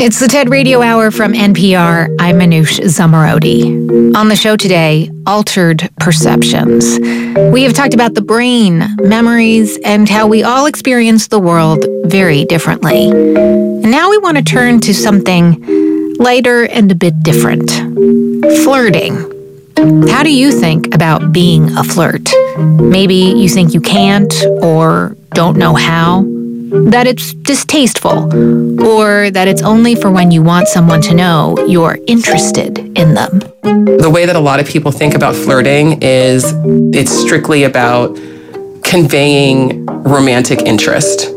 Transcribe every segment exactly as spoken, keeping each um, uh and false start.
It's the TED Radio Hour from N P R. I'm Manoush Zomorodi. On the show today, altered perceptions. We have talked about the brain, memories, and how we all experience the world very differently. And now we want to turn to something lighter and a bit different. Flirting. How do you think about being a flirt? Maybe you think you can't or don't know how, that it's distasteful, or that it's only for when you want someone to know you're interested in them. The way that a lot of people think about flirting is it's strictly about conveying romantic interest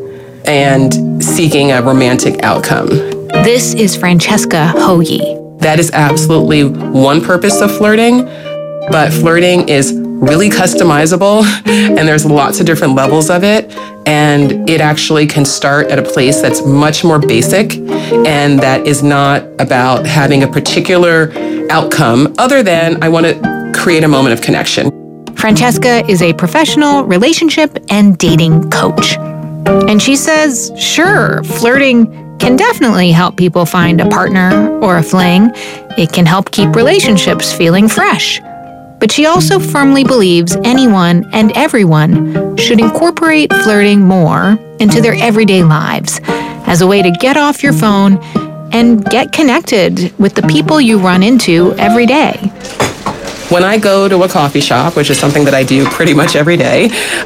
and seeking a romantic outcome. This is Francesca Hoyi. That is absolutely one purpose of flirting, but flirting is really customizable, and there's lots of different levels of it, and it actually can start at a place that's much more basic and that is not about having a particular outcome other than I want to create a moment of connection. Francesca is a professional relationship and dating coach, and she says, sure, flirting can definitely help people find a partner or a fling. It can help keep relationships feeling fresh. But she also firmly believes anyone and everyone should incorporate flirting more into their everyday lives as a way to get off your phone and get connected with the people you run into every day. When I go to a coffee shop, which is something that I do pretty much every day,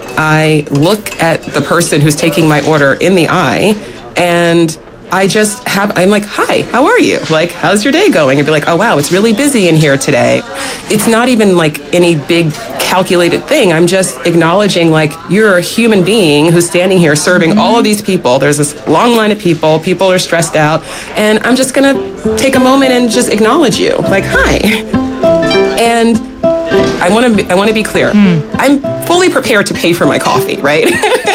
I look at the person who's taking my order in the eye, and I just have, I'm like, hi, how are you? Like, how's your day going? And be like, oh, wow, it's really busy in here today. It's not even like any big calculated thing. I'm just acknowledging, like, you're a human being who's standing here serving all of these people. There's this long line of people. People are stressed out. And I'm just going to take a moment and just acknowledge you. Like, hi. And I want to be, I want to be clear. Mm. I'm fully prepared to pay for my coffee, right?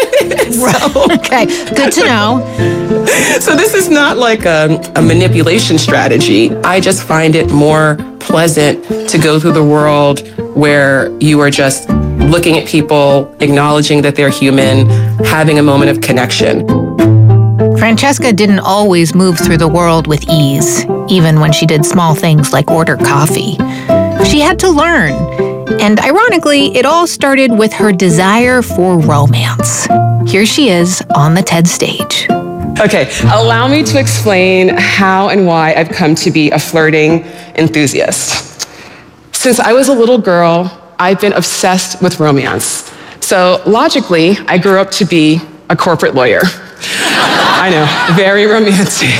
So, okay, good to know. So this is not like a, a manipulation strategy. I just find it more pleasant to go through the world where you are just looking at people, acknowledging that they're human, having a moment of connection. Francesca didn't always move through the world with ease, even when she did small things like order coffee. She had to learn. And ironically, it all started with her desire for romance. Here she is on the TED stage. Okay, allow me to explain how and why I've come to be a flirting enthusiast. Since I was a little girl, I've been obsessed with romance. So logically, I grew up to be a corporate lawyer. I know, very romantic.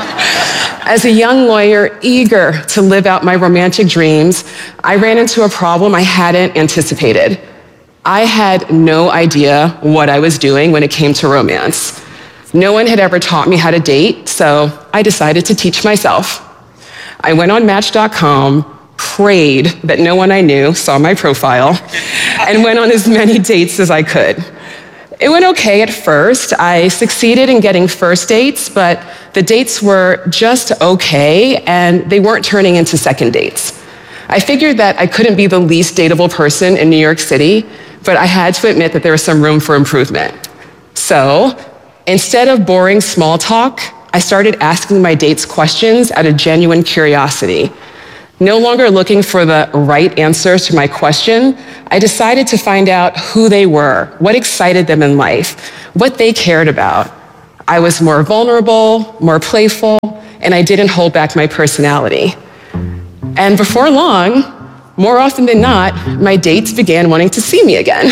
As a young lawyer, eager to live out my romantic dreams, I ran into a problem I hadn't anticipated. I had no idea what I was doing when it came to romance. No one had ever taught me how to date, so I decided to teach myself. I went on Match dot com, prayed that no one I knew saw my profile, and went on as many dates as I could. It went okay at first. I succeeded in getting first dates, but the dates were just okay, and they weren't turning into second dates. I figured that I couldn't be the least dateable person in New York City, but I had to admit that there was some room for improvement. So, instead of boring small talk, I started asking my dates questions out of genuine curiosity. No longer looking for the right answer to my question, I decided to find out who they were, what excited them in life, what they cared about. I was more vulnerable, more playful, and I didn't hold back my personality. And before long, more often than not, my dates began wanting to see me again.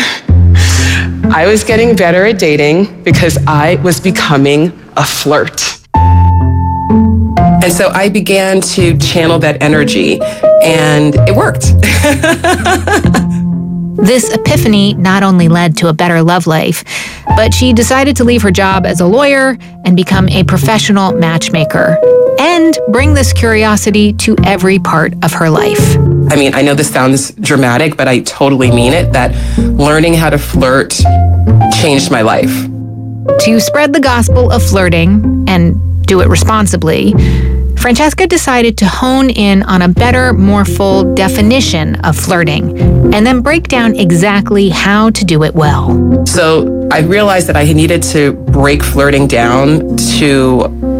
I was getting better at dating because I was becoming a flirt. And so I began to channel that energy, and it worked. This epiphany not only led to a better love life, but she decided to leave her job as a lawyer and become a professional matchmaker, and bring this curiosity to every part of her life. I mean, I know this sounds dramatic, but I totally mean it, that learning how to flirt changed my life. To spread the gospel of flirting and do it responsibly, Francesca decided to hone in on a better, more full definition of flirting, and then break down exactly how to do it well. So I realized that I needed to break flirting down to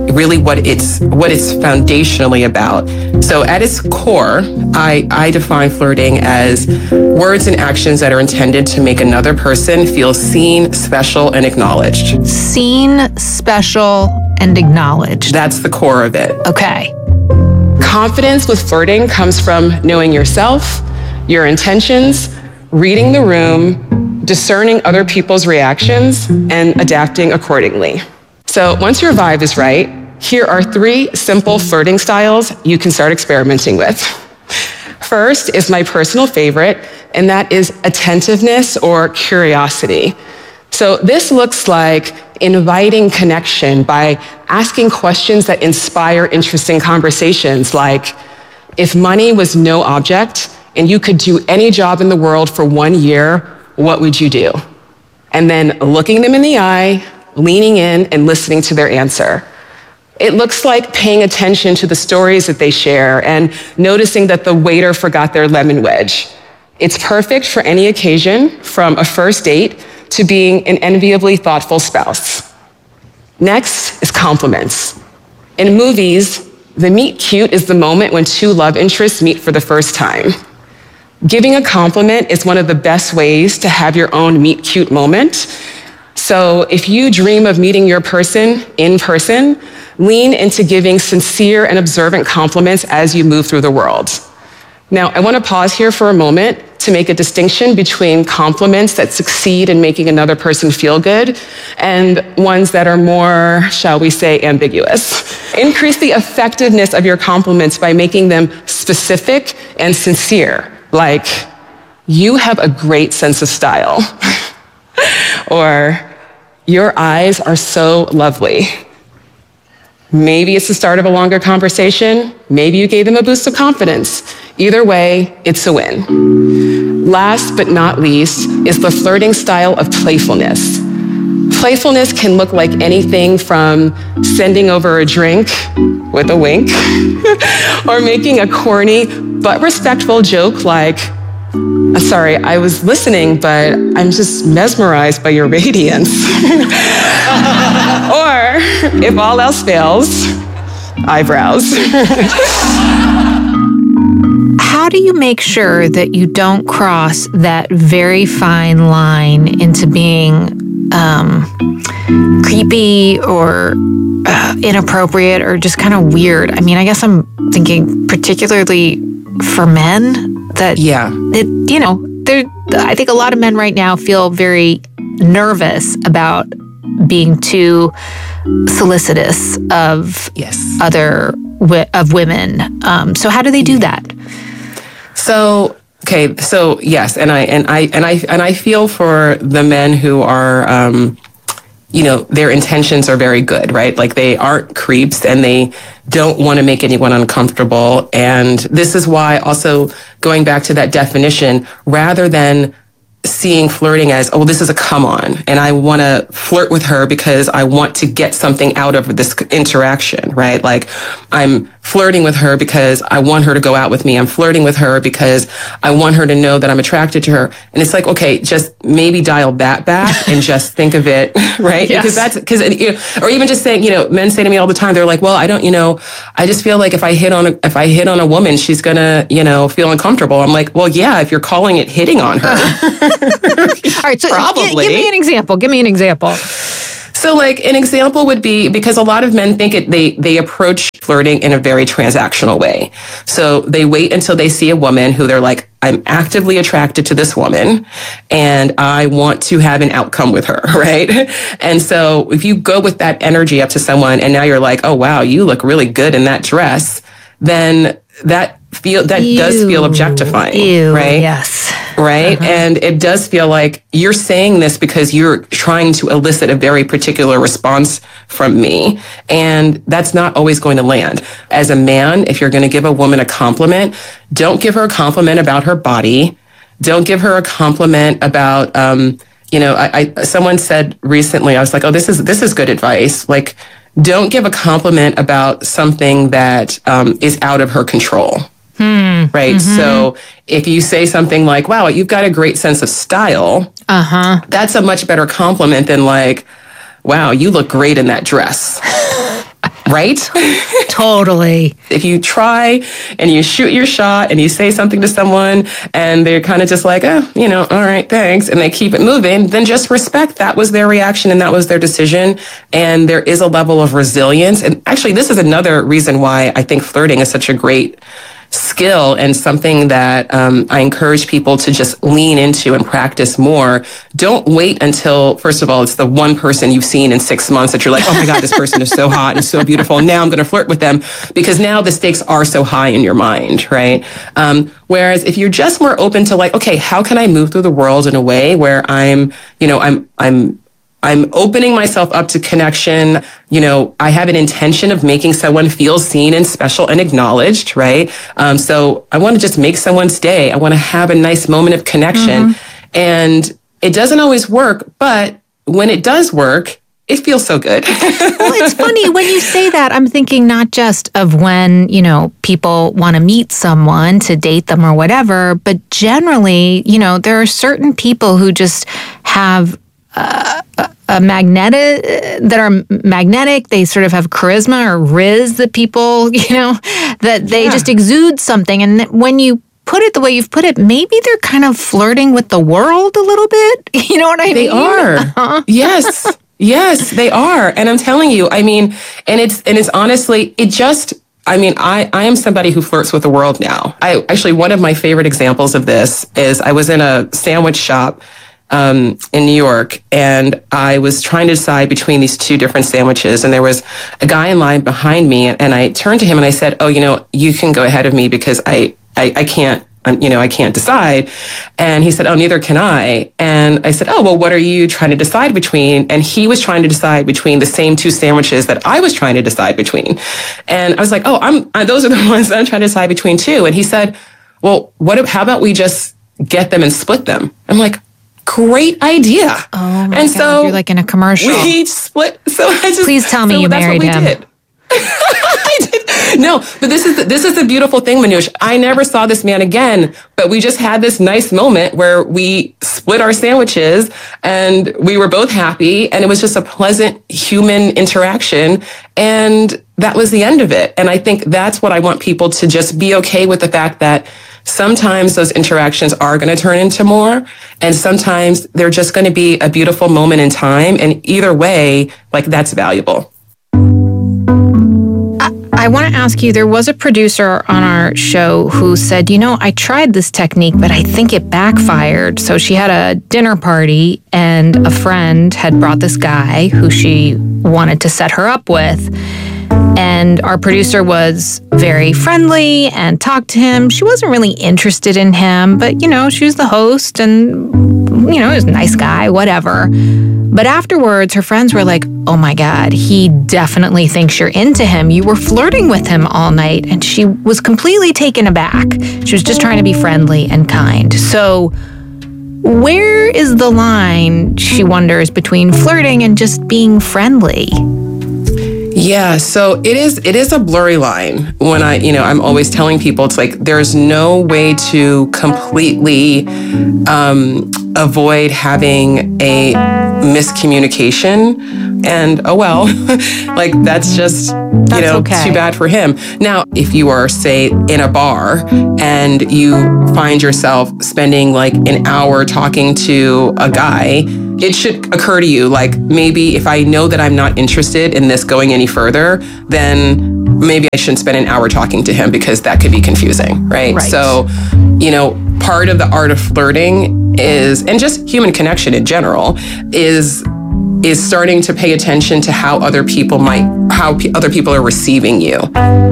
really what it's what it's foundationally about. So at its core, I, I define flirting as words and actions that are intended to make another person feel seen, special, and acknowledged. Seen, special, and acknowledged. That's the core of it. Okay. Confidence with flirting comes from knowing yourself, your intentions, reading the room, discerning other people's reactions, and adapting accordingly. So once your vibe is right, here are three simple flirting styles you can start experimenting with. First is my personal favorite, and that is attentiveness or curiosity. So this looks like inviting connection by asking questions that inspire interesting conversations, like, if money was no object and you could do any job in the world for one year, what would you do? And then looking them in the eye, leaning in and listening to their answer. It looks like paying attention to the stories that they share and noticing that the waiter forgot their lemon wedge. It's perfect for any occasion, from a first date to being an enviably thoughtful spouse. Next is compliments. In movies, the meet cute is the moment when two love interests meet for the first time. Giving a compliment is one of the best ways to have your own meet cute moment. So if you dream of meeting your person in person, lean into giving sincere and observant compliments as you move through the world. Now, I want to pause here for a moment to make a distinction between compliments that succeed in making another person feel good and ones that are more, shall we say, ambiguous. Increase the effectiveness of your compliments by making them specific and sincere, like, you have a great sense of style, or your eyes are so lovely. Maybe it's the start of a longer conversation. Maybe you gave them a boost of confidence. Either way, it's a win. Last but not least is the flirting style of playfulness. Playfulness can look like anything from sending over a drink with a wink or making a corny but respectful joke like, sorry, I was listening, but I'm just mesmerized by your radiance. Or, if all else fails, eyebrows. How do you make sure that you don't cross that very fine line into being um, creepy or uh, inappropriate or just kind of weird? I mean, I guess I'm thinking particularly for men that, Yeah. it, you know, there. I think a lot of men right now feel very nervous about being too solicitous of Yes. other wi- of women. Um, so how do they do that? So, okay, so yes, and I and I and I and I feel for the men who are, um, you know, their intentions are very good, right? Like they aren't creeps and they don't want to make anyone uncomfortable. And this is why, also going back to that definition, rather than seeing flirting as, oh, this is a come on, and I want to flirt with her because I want to get something out of this interaction, right? Like I'm flirting with her because I want her to go out with me. I'm flirting with her because I want her to know that I'm attracted to her. And it's like, okay, just maybe dial that back and just think of it, right? Yes. Because that's, because, you know, or even just saying, you know, men say to me all the time, they're like, well, I don't, you know, I just feel like if I hit on a, if I hit on a woman, she's gonna, you know, feel uncomfortable. I'm like, well, yeah, if you're calling it hitting on her. All right, so Probably. G- give me an example. Give me an example. So like an example would be, because a lot of men think it, they, they approach flirting in a very transactional way. So they wait until they see a woman who they're like, I'm actively attracted to this woman and I want to have an outcome with her, right? And so if you go with that energy up to someone and now you're like, oh, wow, you look really good in that dress, then that feel that Ew. does feel objectifying, Ew, right? yes. Right. Uh-huh. And it does feel like you're saying this because you're trying to elicit a very particular response from me. And that's not always going to land. As a man, if you're going to give a woman a compliment, don't give her a compliment about her body. Don't give her a compliment about, um, you know, I, I someone said recently, I was like, oh, this is this is good advice. Like, don't give a compliment about something that um, is out of her control. Hmm. Right. Mm-hmm. So if you say something like, wow, you've got a great sense of style, Uh-huh. that's a much better compliment than like, wow, you look great in that dress. Right? Totally. If you try and you shoot your shot and you say something to someone and they're kind of just like, oh, you know, all right, thanks, and they keep it moving, then just respect that was their reaction and that was their decision. And there is a level of resilience. And actually, this is another reason why I think flirting is such a great skill and something that um, I encourage people to just lean into and practice more. Don't wait until, first of all, it's the one person you've seen in six months that you're like, oh my God, this person is so hot and so beautiful. Now I'm going to flirt with them, because now the stakes are so high in your mind, right? Um, whereas if you're just more open to like, okay, how can I move through the world in a way where I'm, you know, I'm, I'm, I'm opening myself up to connection. You know, I have an intention of making someone feel seen and special and acknowledged, right? Um, so I want to just make someone's day. I want to have a nice moment of connection. Mm-hmm. And it doesn't always work, but when it does work, it feels so good. Well, it's funny when you say that, I'm thinking not just of when, you know, people want to meet someone to date them or whatever, but generally, you know, there are certain people who just have Uh, a, a magnetic that are magnetic. They sort of have charisma or riz that people, you know, that they yeah. just exude something. And when you put it the way you've put it, maybe they're kind of flirting with the world a little bit. You know what I they mean? They are. Uh-huh. Yes. Yes, they are. And I'm telling you, I mean, and it's, and it's honestly, it just, I mean, I, I am somebody who flirts with the world now. I actually, one of my favorite examples of this is I was in a sandwich shop Um, in New York, and I was trying to decide between these two different sandwiches, and there was a guy in line behind me, and I turned to him and I said, oh, you know, you can go ahead of me because I, I, I can't, I'm, you know, I can't decide. And he said, oh, neither can I. And I said, oh, well, what are you trying to decide between? And he was trying to decide between the same two sandwiches that I was trying to decide between. And I was like, oh, I'm, uh, those are the ones that I'm trying to decide between too. And he said, well, what, how about we just get them and split them? I'm like, great idea. Oh my and God, so you're like in a commercial. We split. So I just, please tell me so you that's married what we him. Did. I did. No, but this is the, this is the beautiful thing, Manoush. I never saw this man again, but we just had this nice moment where we split our sandwiches and we were both happy, and it was just a pleasant human interaction, and that was the end of it. And I think that's what I want people to just be okay with, the fact that sometimes those interactions are going to turn into more, and sometimes they're just going to be a beautiful moment in time. And either way, like, that's valuable. I, I want to ask you, there was a producer on our show who said, you know, I tried this technique, but I think it backfired. So she had a dinner party and a friend had brought this guy who she wanted to set her up with. And our producer was very friendly and talked to him. She wasn't really interested in him, but, you know, she was the host and, you know, he was a nice guy, whatever. But afterwards, her friends were like, oh my God, he definitely thinks you're into him. You were flirting with him all night. And she was completely taken aback. She was just trying to be friendly and kind. So where is the line, she wonders, between flirting and just being friendly? Yeah, so it is it is a blurry line. When I, you know, I'm always telling people, it's like there's no way to completely um, avoid having a miscommunication. And oh well, like that's just, you that's know, okay. Too bad for him. Now, if you are, say, in a bar and you find yourself spending like an hour talking to a guy, it should occur to you, like, maybe if I know that I'm not interested in this going any further, then maybe I shouldn't spend an hour talking to him, because that could be confusing, right? Right. So, you know, part of the art of flirting is, and just human connection in general, is is starting to pay attention to how other people might, how p- other people are receiving you.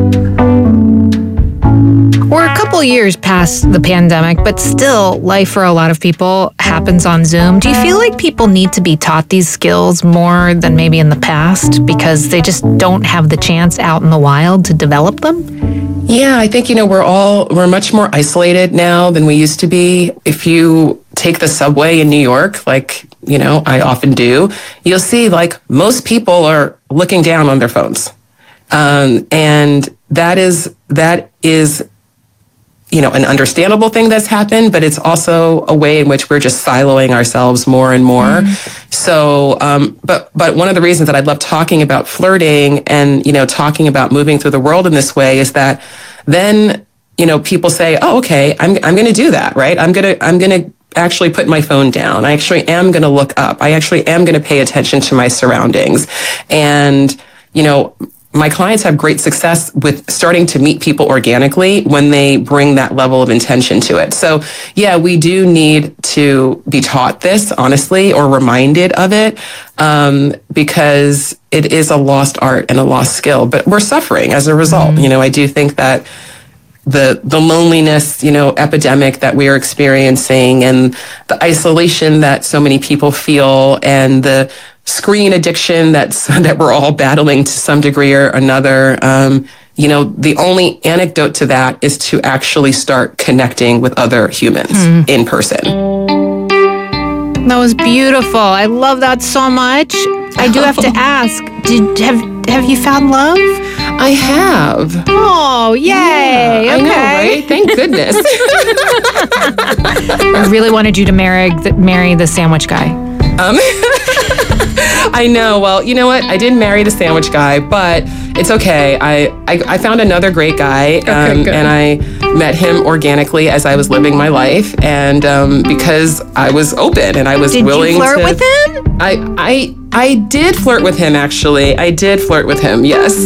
We're a couple years past the pandemic, but still, life for a lot of people happens on Zoom. Do you feel like people need to be taught these skills more than maybe in the past, because they just don't have the chance out in the wild to develop them? Yeah, I think, you know, we're all, we're much more isolated now than we used to be. If you take the subway in New York, like, you know, I often do, you'll see like most people are looking down on their phones. Um, and that is, that is you know, an understandable thing that's happened, but it's also a way in which we're just siloing ourselves more and more. Mm. So, um, but, but one of the reasons that I love talking about flirting and, you know, talking about moving through the world in this way is that then, you know, people say, oh, okay, I'm, I'm going to do that, right? I'm going to, I'm going to actually put my phone down. I actually am going to look up. I actually am going to pay attention to my surroundings. And, you know, my clients have great success with starting to meet people organically when they bring that level of intention to it. So yeah, we do need to be taught this, honestly, or reminded of it, um, because it is a lost art and a lost skill, but we're suffering as a result. Mm-hmm. You know, I do think that the the loneliness, you know, epidemic that we are experiencing and the isolation that so many people feel and the screen addiction that's that we're all battling to some degree or another. Um, you know, the only antidote to that is to actually start connecting with other humans mm. in person. That was beautiful. I love that so much. I do have to ask, did have have you found love? I have. Oh, yay. Yeah, okay. I know, right? Thank goodness. I really wanted you to marry the, marry the sandwich guy. Um, I know. Well, you know what? I didn't marry the sandwich guy, but it's okay. I, I, I found another great guy, um, okay, and I met him organically as I was living my life, and um, because I was open and I was did willing to. Did you flirt with him? I, I, I did flirt with him, actually. I did flirt with him, yes.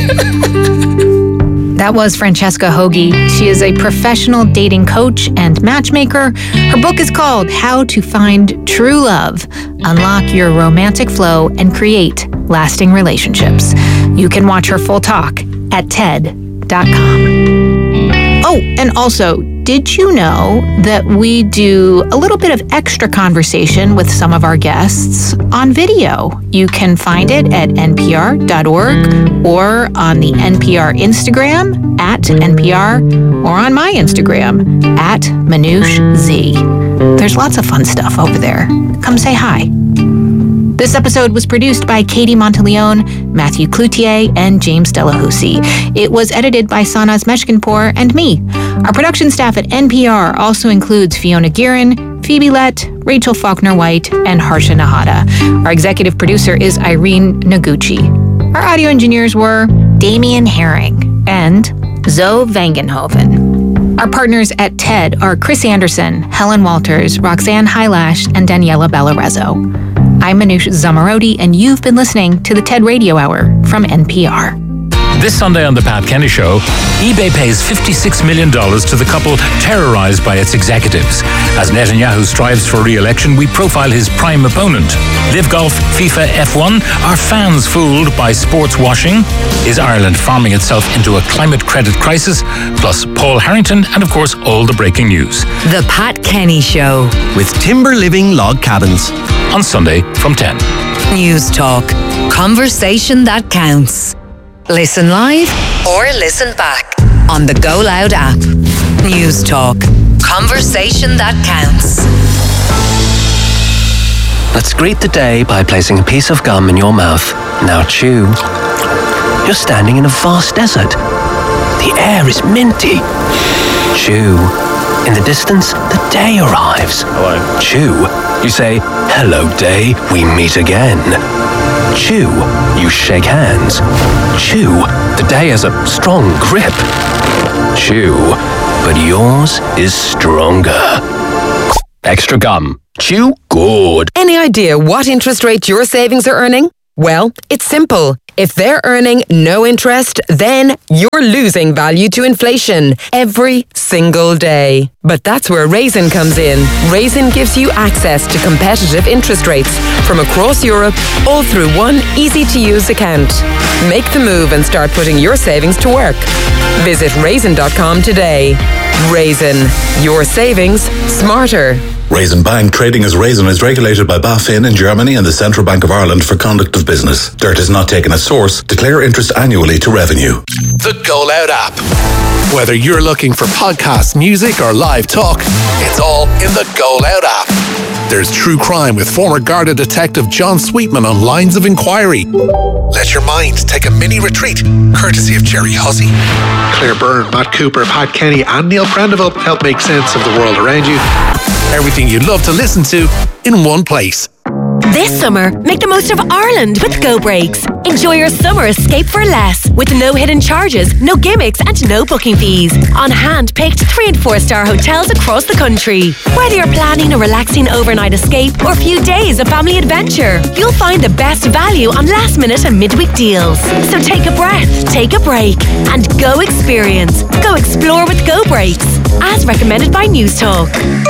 That was Francesca Hogi. She is a professional dating coach and matchmaker. Her book is called How to Find True Love, Unlock Your Romantic Flow and Create Lasting Relationships. You can watch her full talk at T E D dot com. Oh, and also, did you know that we do a little bit of extra conversation with some of our guests on video? You can find it at N P R dot org or on the N P R Instagram at N P R or on my Instagram at Manoush Z. There's lots of fun stuff over there. Come say hi. This episode was produced by Katie Monteleone, Matthew Cloutier, and James Delahousie. It was edited by Sanaz Meshkinpour and me. Our production staff at N P R also includes Fiona Guerin, Phoebe Lett, Rachel Faulkner-White, and Harsha Nahata. Our executive producer is Irene Noguchi. Our audio engineers were Damian Herring and Zoe Vangenhoven. Our partners at T E D are Chris Anderson, Helen Walters, Roxanne Hylash, and Daniela Bellarezzo. I'm Manoush Zomorodi, and you've been listening to the T E D Radio Hour from N P R. This Sunday on The Pat Kenny Show, eBay pays fifty-six million dollars to the couple terrorized by its executives. As Netanyahu strives for re-election, we profile his prime opponent. Live Golf, FIFA, F one, are fans fooled by sports washing? Is Ireland farming itself into a climate credit crisis? Plus Paul Harrington and, of course, all the breaking news. The Pat Kenny Show. With Timber Living Log Cabins. On Sunday from ten. News Talk. Conversation that counts. Listen live or listen back on the Go Loud app. News Talk. Conversation that counts. Let's greet the day by placing a piece of gum in your mouth. Now chew. You're standing in a vast desert. The air is minty. Chew. In the distance, the day arrives. Hello. Chew. You say, hello day, we meet again. Chew. You shake hands. Chew. The day has a strong grip. Chew. But yours is stronger. Extra gum. Chew good. Any idea what interest rate your savings are earning? Well, it's simple. If they're earning no interest, then you're losing value to inflation every single day. But that's where Raisin comes in. Raisin gives you access to competitive interest rates from across Europe, all through one easy-to-use account. Make the move and start putting your savings to work. Visit raisin dot com today. Raisin, your savings smarter. Raisin Bank, trading as Raisin, is regulated by BaFin in Germany and the Central Bank of Ireland for conduct of business. Dirt is not taken as source. Declare interest annually to revenue. The Go Loud app. Whether you're looking for podcasts, music, or live talk, it's all in the Go Loud app. There's True Crime with former Garda detective John Sweetman on Lines of Inquiry. Let your mind take a mini retreat, courtesy of Jerry Hussey. Claire Byrne, Matt Cooper, Pat Kenny and Neil Prendeville help make sense of the world around you. Everything you'd love to listen to in one place. This summer, make the most of Ireland with Go Breaks. Enjoy your summer escape for less, with no hidden charges, no gimmicks and no booking fees. On hand-picked three and four star hotels across the country. Whether you're planning a relaxing overnight escape or a few days of family adventure, you'll find the best value on last minute and midweek deals. So take a breath, take a break and go experience. Go explore with Go Breaks, as recommended by News Talk.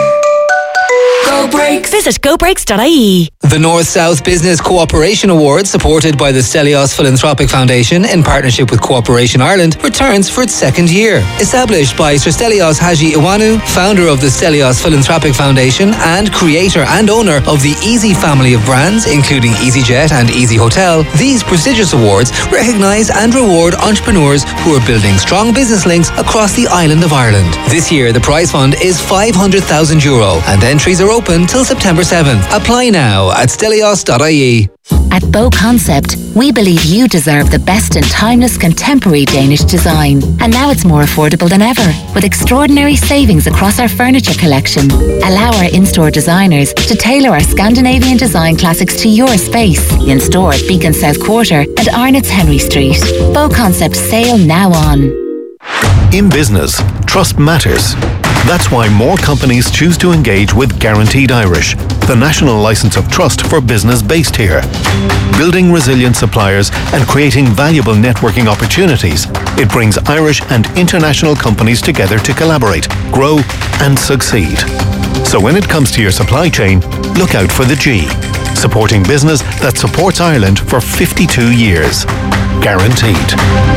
Go Breaks. Visit go breaks dot I E. The North-South Business Cooperation Award, supported by the Stelios Philanthropic Foundation in partnership with Cooperation Ireland, returns for its second year. Established by Sir Stelios Haji Iwanu, founder of the Stelios Philanthropic Foundation and creator and owner of the Easy family of brands, including EasyJet and Easy Hotel, these prestigious awards recognise and reward entrepreneurs who are building strong business links across the island of Ireland. This year, the prize fund is five hundred thousand euro and entries are open till September seventh. Apply now at stelios dot I E. At Bow Concept, we believe you deserve the best in timeless contemporary Danish design. And now it's more affordable than ever, with extraordinary savings across our furniture collection. Allow our in-store designers to tailor our Scandinavian design classics to your space. In store at Beacon South Quarter and Arnott's Henry Street. Bow Concept sale now on. In business, trust matters. That's why more companies choose to engage with Guaranteed Irish, the national license of trust for business based here. Building resilient suppliers and creating valuable networking opportunities, it brings Irish and international companies together to collaborate, grow and succeed. So when it comes to your supply chain, look out for the G, supporting business that supports Ireland for fifty-two years. Guaranteed.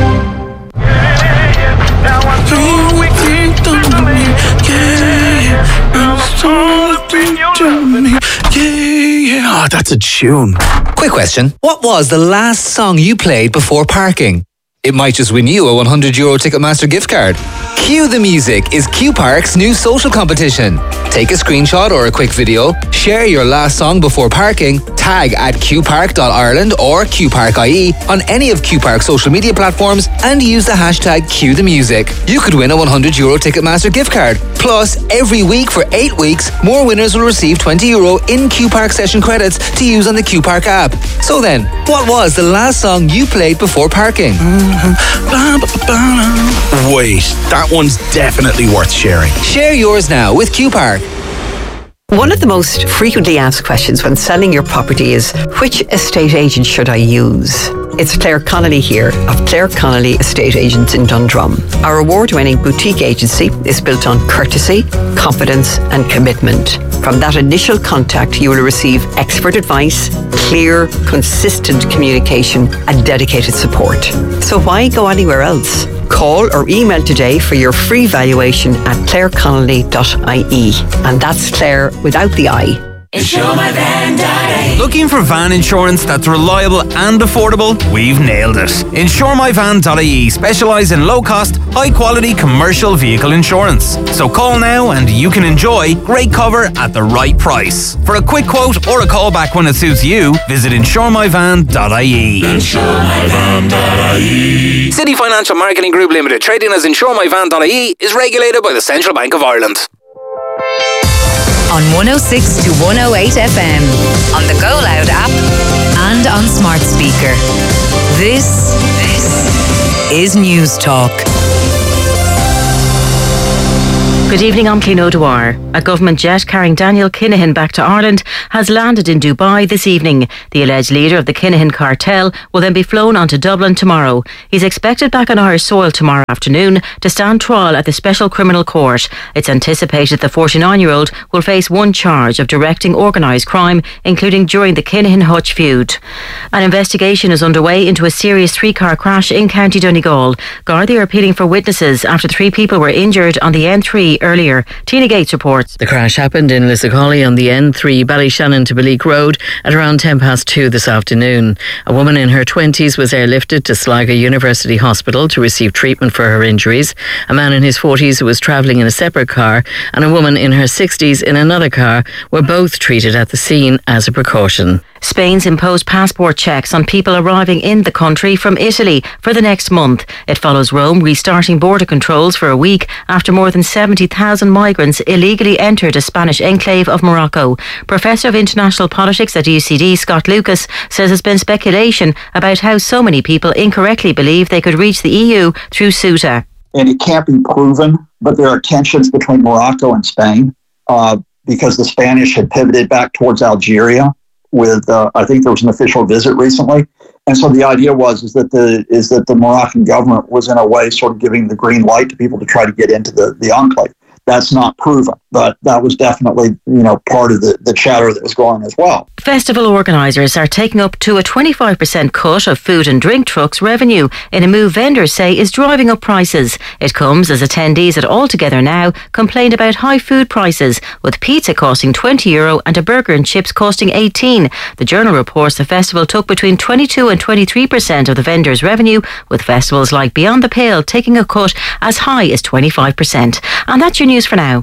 Oh, that's a tune. Quick question. What was the last song you played before parking? It might just win you a one hundred euro Ticketmaster gift card. Cue the Music is Q Park's new social competition. Take a screenshot or a quick video, share your last song before parking, tag at q park dot ireland or q park dot I E on any of Q Park's social media platforms and use the hashtag Cue the Music. You could win a one hundred euro Ticketmaster gift card. Plus, every week for eight weeks, more winners will receive twenty euro in Q Park session credits to use on the Q Park app. So then, what was the last song you played before parking? Wait, that one's definitely worth sharing. Share yours now with Q Park. One of the most frequently asked questions when selling your property is, which estate agent should I use? It's Claire Connolly here of Claire Connolly Estate Agents in Dundrum. Our award-winning boutique agency is built on courtesy, confidence and commitment. From that initial contact, you will receive expert advice, clear, consistent communication and dedicated support. So why go anywhere else? Call or email today for your free valuation at claire connolly dot I E. And that's Claire without the I. Insure My Van dot I E. Looking for van insurance that's reliable and affordable? We've nailed it. Insure My Van dot I E specialise in low-cost, high-quality commercial vehicle insurance. So call now and you can enjoy great cover at the right price. For a quick quote or a call back when it suits you, visit insure my van dot I E. insure my van dot I E. City Financial Marketing Group Limited, trading as insure my van dot I E, is regulated by the Central Bank of Ireland. On one oh six to one oh eight F M, on the Go Loud app, and on smart speaker. This, this is News Talk. Good evening, I'm Clín O'Dwyer. A government jet carrying Daniel Kinahan back to Ireland has landed in Dubai this evening. The alleged leader of the Kinahan cartel will then be flown on to Dublin tomorrow. He's expected back on Irish soil tomorrow afternoon to stand trial at the Special Criminal Court. It's anticipated the forty-nine-year-old will face one charge of directing organised crime, including during the Kinahan-Hutch feud. An investigation is underway into a serious three-car crash in County Donegal. Gardaí are appealing for witnesses after three people were injured on the N three T earlier. Tina Gates reports. The crash happened in Lissacolly on the N three Ballyshannon to Baleek Road at around ten past two this afternoon. A woman in her twenties was airlifted to Sligo University Hospital to receive treatment for her injuries. A man in his forties who was travelling in a separate car and a woman in her sixties in another car were both treated at the scene as a precaution. Spain's imposed passport checks on people arriving in the country from Italy for the next month. It follows Rome restarting border controls for a week after more than seventy thousand migrants illegally entered a Spanish enclave of Morocco. Professor of International Politics at U C D, Scott Lucas, says there's been speculation about how so many people incorrectly believe they could reach the E U through Ceuta. And it can't be proven, but there are tensions between Morocco and Spain uh, because the Spanish had pivoted back towards Algeria. With uh, I think there was an official visit recently, and so the idea was is that the is that the Moroccan government was in a way sort of giving the green light to people to try to get into the, the enclave. That's not proven, but that was definitely, you know, part of the, the chatter that was going as well. Festival organisers are taking up to a twenty-five percent cut of food and drink trucks' revenue in a move vendors say is driving up prices. It comes as attendees at All Together Now complained about high food prices, with pizza costing twenty euro and a burger and chips costing eighteen. The Journal reports the festival took between twenty-two and twenty-three percent of the vendors' revenue, with festivals like Beyond the Pale taking a cut as high as twenty-five percent. And that's your news for now.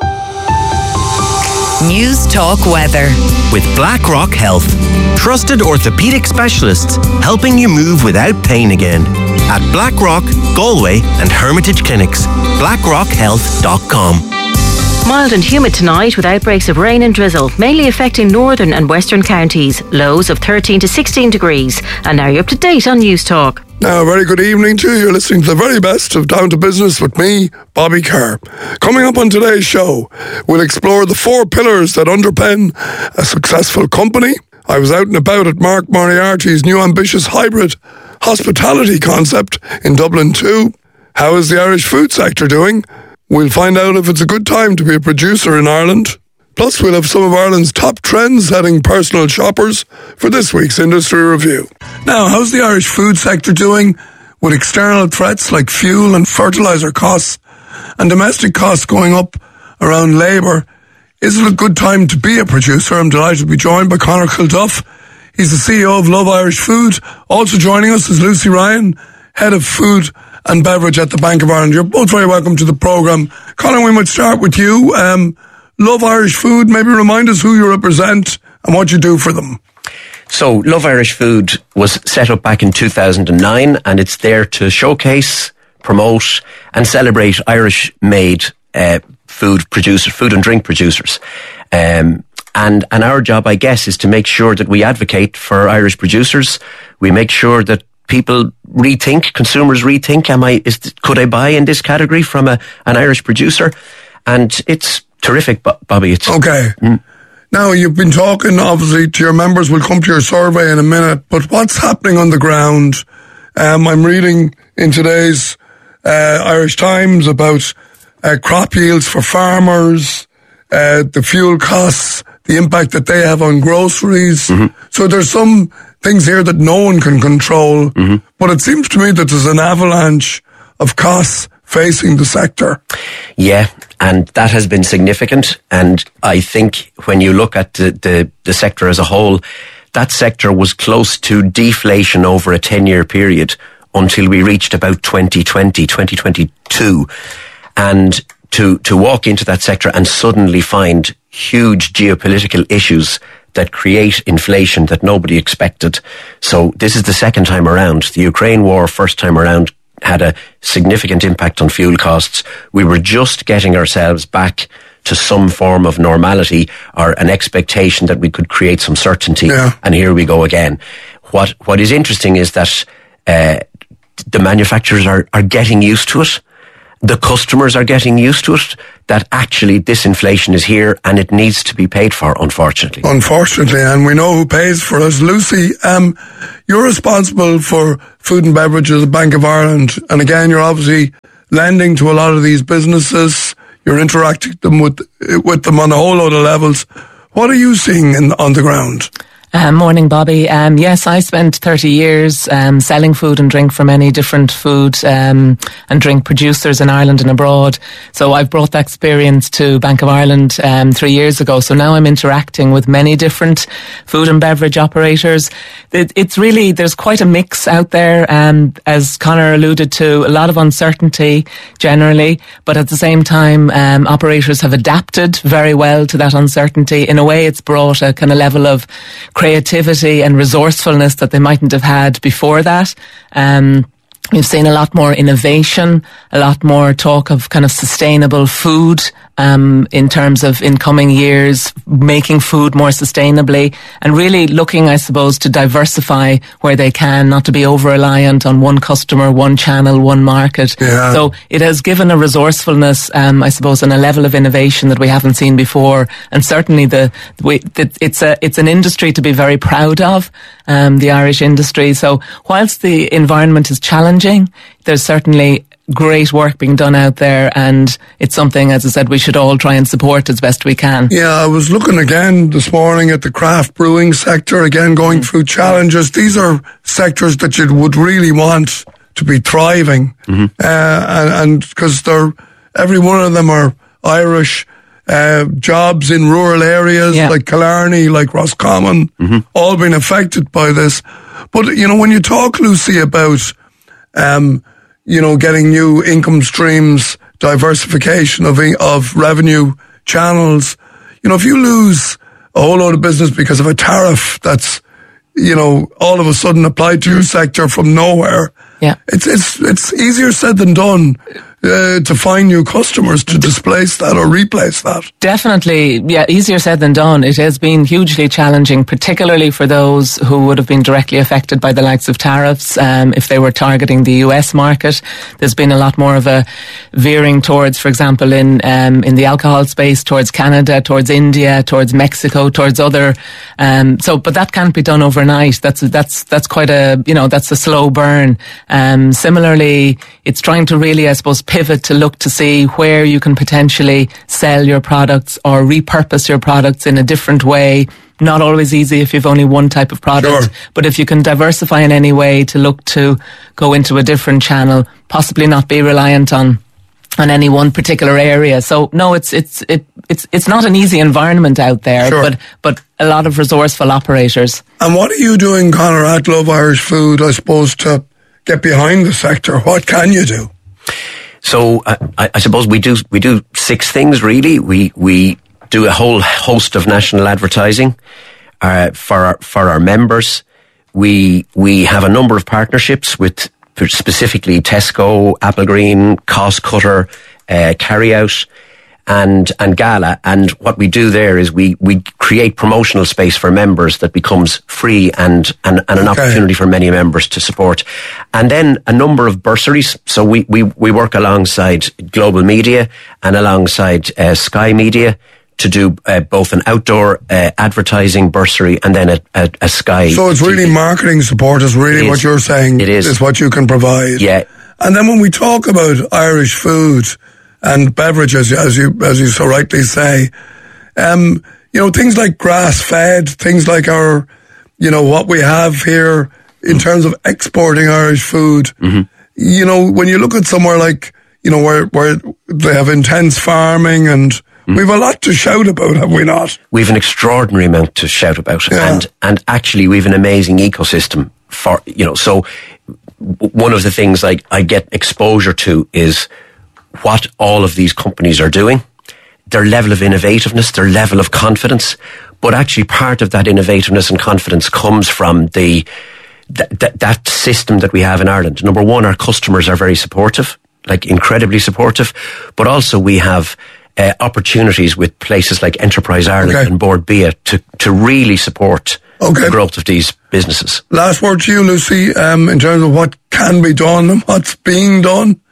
News Talk Weather. With BlackRock Health. Trusted orthopaedic specialists helping you move without pain again. At BlackRock, Galway and Hermitage Clinics. blackrock health dot com. Mild and humid tonight with outbreaks of rain and drizzle, mainly affecting northern and western counties. Lows of thirteen to sixteen degrees. And now you're up to date on News Talk. Now, a very good evening to you. You're listening to the very best of Down to Business with me, Bobby Kerr. Coming up on today's show, we'll explore the four pillars that underpin a successful company. I was out and about at Mark Moriarty's new ambitious hybrid hospitality concept in Dublin too. How is the Irish food sector doing? We'll find out if it's a good time to be a producer in Ireland. Plus, we'll have some of Ireland's top trend-setting personal shoppers for this week's Industry Review. Now, how's the Irish food sector doing with external threats like fuel and fertiliser costs and domestic costs going up around labour? Is it a good time to be a producer? I'm delighted to be joined by Conor Kilduff. He's the C E O of Love Irish Food. Also joining us is Lucy Ryan, Head of Food and Beverage at the Bank of Ireland. You're both very welcome to the programme. Conor, we might start with you. Um, Love Irish Food, maybe remind us who you represent and what you do for them. So, Love Irish Food was set up back in two thousand nine, and it's there to showcase, promote and celebrate Irish-made uh, food producers, food and drink producers. Um, and, and our job, I guess, is to make sure that we advocate for Irish producers. We make sure that people rethink, consumers rethink, am I, is, could I buy in this category from a, an Irish producer? And it's terrific, Bobby. It's okay. Mm. Now, you've been talking, obviously, to your members. We'll come to your survey in a minute. But what's happening on the ground? Um, I'm reading in today's uh, Irish Times about uh, crop yields for farmers, uh, the fuel costs, the impact that they have on groceries. Mm-hmm. So there's some things here that no one can control. Mm-hmm. But it seems to me that there's an avalanche of costs facing the sector. Yeah, and that has been significant. And I think when you look at the, the, the sector as a whole, that sector was close to deflation over a ten-year period until we reached about twenty twenty, twenty twenty-two. And to, to walk into that sector and suddenly find huge geopolitical issues that create inflation that nobody expected. So this is the second time around. The Ukraine war, first time around, had a significant impact on fuel costs. We were just getting ourselves back to some form of normality or an expectation that we could create some certainty. Yeah. And here we go again. What what is interesting is that uh, the manufacturers are, are getting used to it. The customers are getting used to it, that actually this inflation is here and it needs to be paid for, unfortunately. Unfortunately, and we know who pays for it. Lucy, um, you're responsible for food and beverage at the Bank of Ireland. And again, you're obviously lending to a lot of these businesses. You're interacting them with, with them on a whole load of levels. What are you seeing in, on the ground? Um, morning, Bobby. Um, yes, I spent thirty years um, selling food and drink for many different food um, and drink producers in Ireland and abroad. So I've brought that experience to Bank of Ireland um, three years ago. So now I'm interacting with many different food and beverage operators. It, it's really, there's quite a mix out there. Um, as Conor alluded to, a lot of uncertainty generally, but at the same time, um, operators have adapted very well to that uncertainty. In a way, it's brought a kind of level of creativity and resourcefulness that they mightn't have had before that. Um, we've seen a lot more innovation, a lot more talk of kind of sustainable food um, in terms of in coming years, making food more sustainably and really looking, I suppose, to diversify where they can, not to be over-reliant on one customer, one channel, one market. Yeah. So it has given a resourcefulness, um, I suppose, and a level of innovation that we haven't seen before. And certainly the, we, the it's a it's an industry to be very proud of, um, the Irish industry. So whilst the environment is challenging, there's certainly great work being done out there, and it's something, as I said, we should all try and support as best we can. Yeah, I was looking again this morning at the craft brewing sector, again going mm. through challenges. These are sectors that you would really want to be thriving, mm-hmm. uh, and because they're every one of them are Irish uh, jobs in rural areas yeah. like Killarney, like Roscommon, mm-hmm. all been affected by this. But you know, when you talk, Lucy, about um, you know, getting new income streams, diversification of of revenue channels. You know, if you lose a whole load of business because of a tariff that's, you know, all of a sudden applied to your sector from nowhere, yeah, it's it's it's easier said than done. Uh, to find new customers to displace that or replace that. Definitely, yeah, easier said than done. It has been hugely challenging, particularly for those who would have been directly affected by the likes of tariffs. Um, if they were targeting the U S market, there's been a lot more of a veering towards, for example, in um, in the alcohol space, towards Canada, towards India, towards Mexico, towards other. Um, so, but that can't be done overnight. That's that's that's quite a you know that's a slow burn. Um, similarly, it's trying to really, I suppose, pivot to look to see where you can potentially sell your products or repurpose your products in a different way. Not always easy if you've only one type of product, sure. but if you can diversify in any way to look to go into a different channel, possibly not be reliant on on any one particular area. So no, it's it's it it's it's not an easy environment out there, sure. but but a lot of resourceful operators. And what are you doing, Conor, at Love Irish Food, I suppose, to get behind the sector? What can you do? So uh, I, I suppose we do we do six things really. We we do a whole host of national advertising uh, for our, for our members. We we have a number of partnerships with specifically Tesco, Applegreen, Cost Cutter, uh, Carryout, and and Gala. And what we do there is we we create promotional space for members that becomes free and and, and an okay. opportunity for many members to support. And then a number of bursaries. So we we we work alongside Global Media and alongside uh, Sky Media to do uh, both an outdoor uh, advertising bursary and then a, a, a Sky. So it's really T V. Marketing support is really is. what you're saying. It is. Is what you can provide. Yeah. And then when we talk about Irish food and beverages, as you as you so rightly say, um, you know, things like grass-fed, things like our, you know, what we have here in mm. terms of exporting Irish food. Mm-hmm. You know, when you look at somewhere like, you know, where where they have intense farming and mm. we've a lot to shout about, have we not? We've an extraordinary amount to shout about, yeah. and and actually we've an amazing ecosystem for, you know. So one of the things I I get exposure to is what all of these companies are doing, their level of innovativeness, their level of confidence. But actually part of that innovativeness and confidence comes from the th- th- that system that we have in Ireland. Number one, our customers are very supportive, like incredibly supportive, but also we have uh, opportunities with places like Enterprise Ireland okay. and Board Bia to, to really support okay. the growth of these businesses. Last word to you, Lucy, um, in terms of what can be done and what's being done.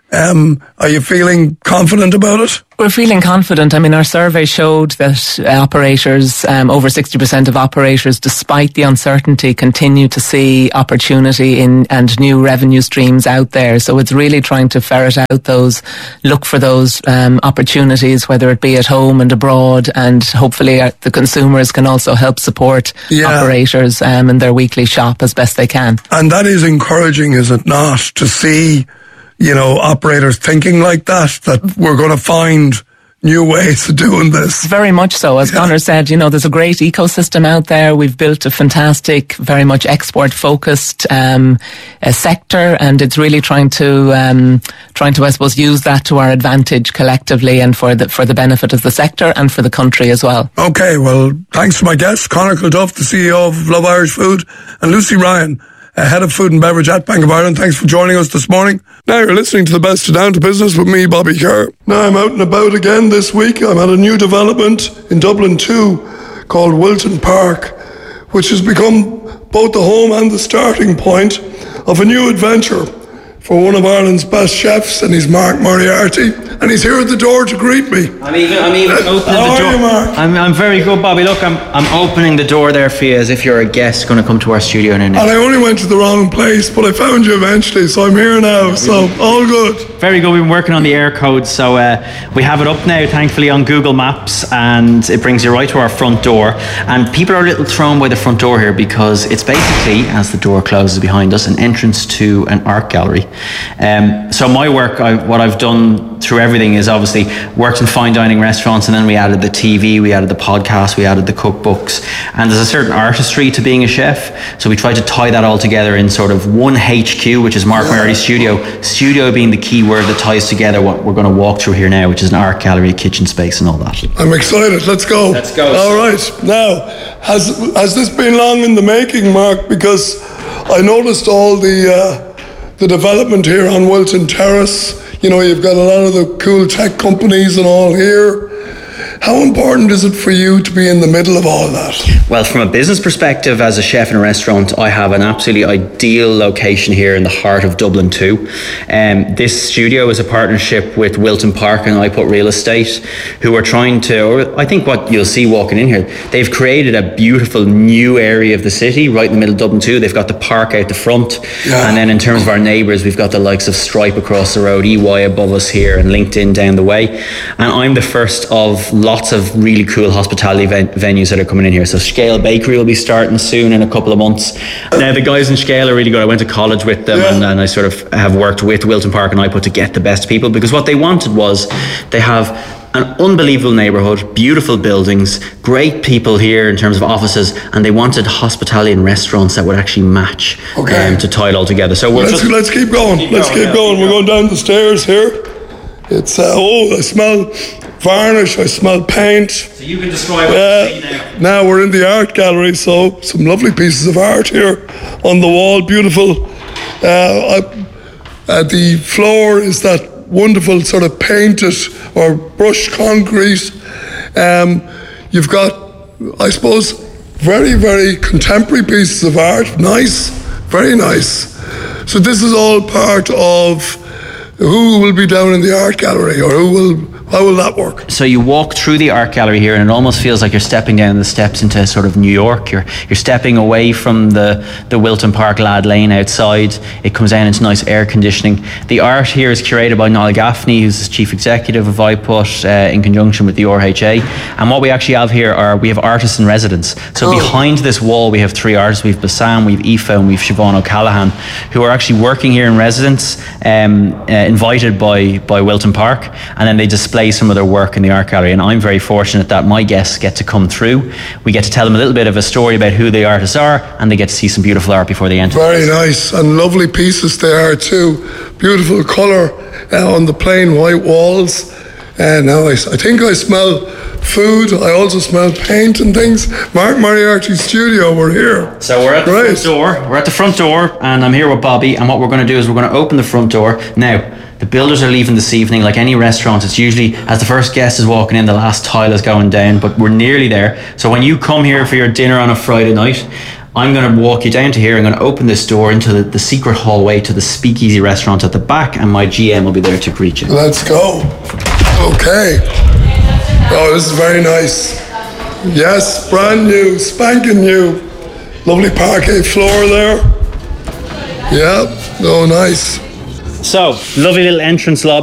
Um, are you feeling confident about it? We're feeling confident. I mean, our survey showed that uh, operators, um, over sixty percent of operators, despite the uncertainty, continue to see opportunity in and new revenue streams out there. So it's really trying to ferret out those, look for those um, opportunities, whether it be at home and abroad, and hopefully uh, the consumers can also help support Yeah. operators um, in their weekly shop as best they can. And that is encouraging, is it not, to see, you know, operators thinking like that, that we're going to find new ways of doing this. Very much so. As Connor said, you know, there's a great ecosystem out there. We've built a fantastic, very much export-focused um, uh, sector, and it's really trying to, um, trying to, I suppose, use that to our advantage collectively and for the for the benefit of the sector and for the country as well. Okay, well, thanks to my guests, Conor Kilduff, the C E O of Love Irish Food, and Lucy Ryan, uh, Head of Food and Beverage at Bank of Ireland. Thanks for joining us this morning. Now you're listening to the best of Down to Business with me, Bobby Kerr. Now I'm out and about again this week. I'm at a new development in Dublin too, called Wilton Park, which has become both the home and the starting point of a new adventure for one of Ireland's best chefs, and he's Mark Moriarty, and he's here at the door to greet me. I'm even, I'm even opening How the door. are you, Mark? I'm, I'm very good, Bobby. Look, I'm, I'm opening the door there for you as if you're a guest going to come to our studio now. And I only went to the wrong place, but I found you eventually, so I'm here now, so all good. Very good. We've been working on the air codes, so uh, we have it up now, thankfully, on Google Maps, and it brings you right to our front door. And people are a little thrown by the front door here because it's basically, as the door closes behind us, an entrance to an art gallery. Um, so my work, I, what I've done through everything is obviously worked in fine dining restaurants, and then we added the T V, we added the podcast, we added the cookbooks, and there's a certain artistry to being a chef. So we tried to tie that all together in sort of one H Q, which is Mark Moriarty's studio. Studio being the key word that ties together what we're going to walk through here now, which is an art gallery, a kitchen space, and all that. I'm excited. Let's go. Let's go. All right. Now, has has this been long in the making, Mark? Because I noticed all the uh, the development here on Wilton Terrace. You know, you've got a lot of the cool tech companies and all here. How important is it for you to be in the middle of all that? Well, from a business perspective, as a chef in a restaurant, I have an absolutely ideal location here in the heart of Dublin too. Um, this studio is a partnership with Wilton Park and I Put Real Estate, who are trying to, or I think what you'll see walking in here, they've created a beautiful new area of the city right in the middle of Dublin too. They've got the park out the front, Yeah. and then in terms of our neighbours, we've got the likes of Stripe across the road, E Y above us here, and LinkedIn down the way. And I'm the first of lots of really cool hospitality ven- venues that are coming in here. So Scale Bakery will be starting soon in a couple of months. Now the guys in Scale are really good. I went to college with them, and, and I sort of have worked with Wilton Park and I Put to get the best people, because what they wanted was they have an unbelievable neighbourhood, beautiful buildings, great people here in terms of offices, and they wanted hospitality and restaurants that would actually match Okay. um, to tie it all together. So we're Let's, just, let's keep going. Keep let's going, keep yeah, going. keep We're going down the stairs here. It's, uh, oh, I smell varnish, I smell paint. So you can describe what Yeah. you see now. Now we're in the art gallery, so some lovely pieces of art here on the wall, beautiful. Uh, I, uh, the floor is that wonderful sort of painted or brushed concrete. Um, you've got, I suppose, very, very contemporary pieces of art. Nice, very nice. So this is all part of who will be down in the art gallery, or who will, how will that work? So you walk through the art gallery here, and it almost feels like you're stepping down the steps into sort of New York. You're you're stepping away from the, the Wilton Park Lad Lane outside. It comes down into nice air conditioning. The art here is curated by Niall Gaffney, who's the chief executive of I Put, uh, in conjunction with the R H A. And what we actually have here are, we have artists in residence. So Oh. behind this wall, we have three artists. We have Bassam, we have Aoife, and we have Siobhan O'Callaghan, who are actually working here in residence, um, uh, invited by, by Wilton Park. And then they display some of their work in the art gallery, and I'm very fortunate that my guests get to come through. We get to tell them a little bit of a story about who the artists are, and they get to see some beautiful art before they enter. Very nice, and lovely pieces they are too. Beautiful colour uh, on the plain white walls. And uh, now I, I think I smell food. I also smell paint and things. Mark Moriarty's studio, we're here. So we're at the Great. front door. We're at the front door, and I'm here with Bobby. And what we're going to do is we're going to open the front door now. The builders are leaving this evening. Like any restaurant, it's usually as the first guest is walking in, the last tile is going down, but we're nearly there. So when you come here for your dinner on a Friday night, I'm going to walk you down to here. I'm going to open this door into the, the secret hallway to the Speakeasy restaurant at the back, and my G M will be there to greet you. Let's go. Okay. Oh, this is very nice. Yes, brand new, spanking new. Lovely parquet floor there. Yep, oh nice. So, lovely little entrance lobby.